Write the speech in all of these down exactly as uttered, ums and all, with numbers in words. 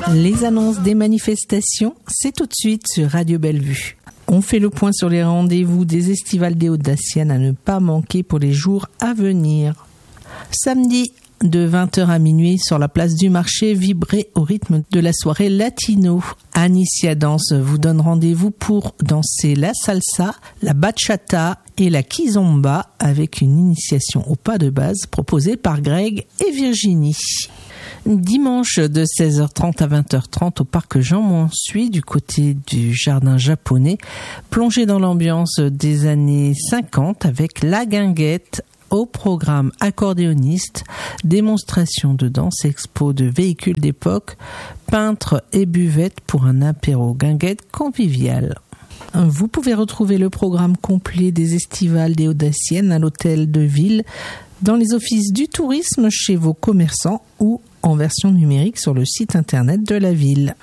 Les annonces des manifestations, c'est tout de suite sur Radio Bellevue. On fait le point sur les rendez-vous des estivales des Audaciennes à ne pas manquer pour les jours à venir. Samedi, de vingt heures à minuit, sur la place du marché, vibrez au rythme de la soirée latino. Anicia Danse vous donne rendez-vous pour danser la salsa, la bachata et la kizomba avec une initiation au pas de base proposée par Greg et Virginie. Dimanche de seize heures trente à vingt heures trente au parc Jean-Mansuy du côté du jardin japonais, plongez dans l'ambiance des années cinquante avec la guinguette au programme accordéoniste, démonstration de danse, expo de véhicules d'époque, peintres et buvettes pour un apéro guinguette convivial. Vous pouvez retrouver le programme complet des estivales des Audaciennes à l'hôtel de ville, dans les offices du tourisme, chez vos commerçants ou en version numérique sur le site internet de la ville.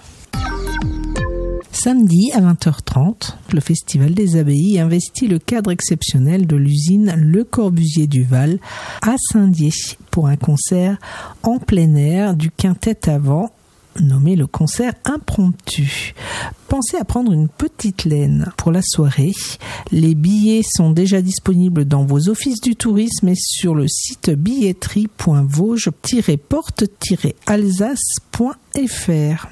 Samedi à vingt heures trente, le Festival des Abbayes investit le cadre exceptionnel de l'usine Le Corbusier du Val à Saint-Dié pour un concert en plein air du quintet avant, nommé le concert impromptu. Pensez à prendre une petite laine pour la soirée. Les billets sont déjà disponibles dans vos offices du tourisme et sur le site billetterie point vosges tiret porte tiret alsace point f r.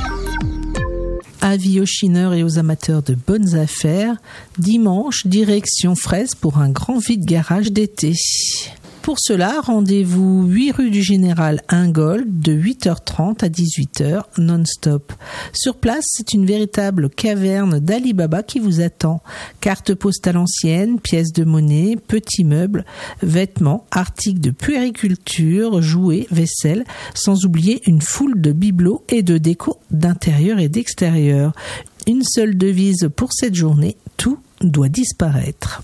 Avis aux chineurs et aux amateurs de bonnes affaires, dimanche, direction Fraise pour un grand vide-garage d'été. Pour cela, rendez-vous huit rue du Général Ingold de huit heures trente à dix-huit heures non-stop. Sur place, c'est une véritable caverne d'Ali Baba qui vous attend. Cartes postales anciennes, pièces de monnaie, petits meubles, vêtements, articles de puériculture, jouets, vaisselle, sans oublier une foule de bibelots et de déco d'intérieur et d'extérieur. Une seule devise pour cette journée, tout doit disparaître.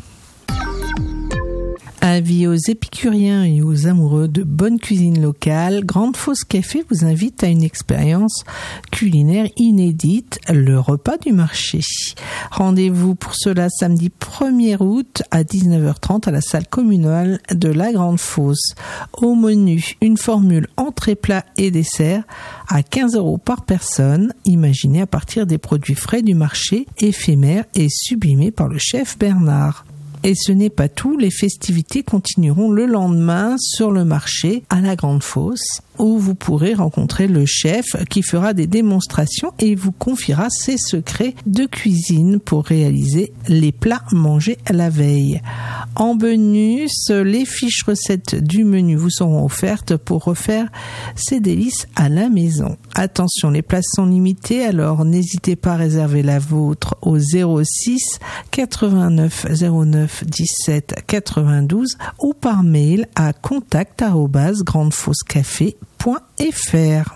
Avis aux épicuriens et aux amoureux de bonne cuisine locale, Grande Fosse Café vous invite à une expérience culinaire inédite, le repas du marché. Rendez-vous pour cela samedi premier août à dix-neuf heures trente à la salle communale de la Grande Fosse. Au menu, une formule entrée, plat et dessert à quinze euros par personne, imaginée à partir des produits frais du marché, éphémères et sublimés par le chef Bernard. Et ce n'est pas tout, les festivités continueront le lendemain sur le marché à la Grande Fosse, où vous pourrez rencontrer le chef qui fera des démonstrations et vous confiera ses secrets de cuisine pour réaliser les plats mangés la veille. En bonus, les fiches recettes du menu vous seront offertes pour refaire ces délices à la maison. Attention, les places sont limitées, alors n'hésitez pas à réserver la vôtre au zéro six quatre-vingt-neuf zéro neuf dix-sept quatre-vingt-douze ou par mail à contact arobase grande fosse café point f r.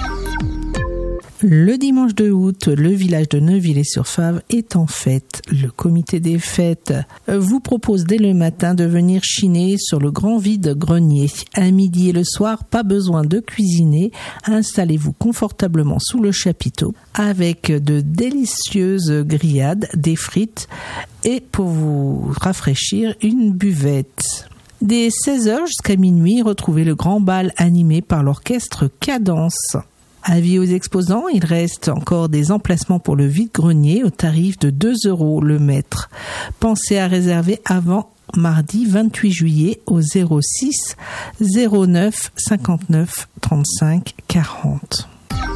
Le dimanche deux août, le village de Neuville-sur-Fave est en fête. Le comité des fêtes vous propose dès le matin de venir chiner sur le grand vide-grenier. À midi et le soir, pas besoin de cuisiner. Installez-vous confortablement sous le chapiteau avec de délicieuses grillades, des frites et pour vous rafraîchir, une buvette. Dès seize heures jusqu'à minuit, retrouvez le grand bal animé par l'orchestre Cadence. Avis aux exposants, il reste encore des emplacements pour le vide-grenier au tarif de deux euros le mètre. Pensez à réserver avant mardi vingt-huit juillet au zéro six zéro neuf cinquante-neuf trente-cinq quarante.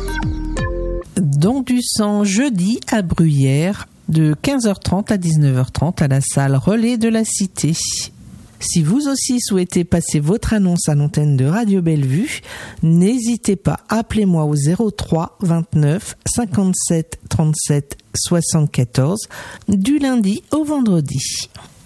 Don du sang jeudi à Bruyères de quinze heures trente à dix-neuf heures trente à la salle Relais de la Cité. Si vous aussi souhaitez passer votre annonce à l'antenne de Radio Bellevue, n'hésitez pas, appelez-moi au zéro trois vingt-neuf cinquante-sept trente-sept soixante-quatorze du lundi au vendredi.